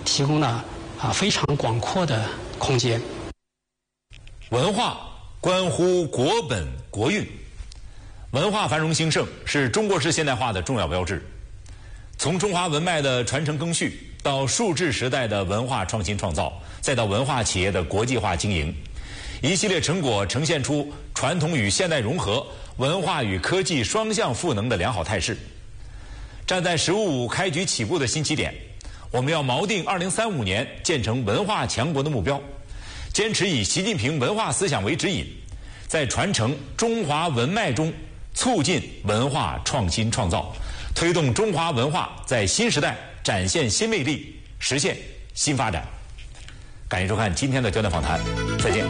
提供了非常广阔的空间。 文化关乎国本国运，文化繁荣兴盛是中国式现代化的重要标志。从中华文脉的传承更续，到数字时代的文化创新创造，再到文化企业的国际化经营，一系列成果呈现出传统与现代融合、文化与科技双向赋能的良好态势。站在“十五五”开局起步的新起点，我们要锚定2035年建成文化强国的目标，坚持以习近平文化思想为指引，在传承中华文脉中促进文化创新创造，推动中华文化在新时代展现新魅力，实现新发展。感谢收看今天的焦点访谈，再见。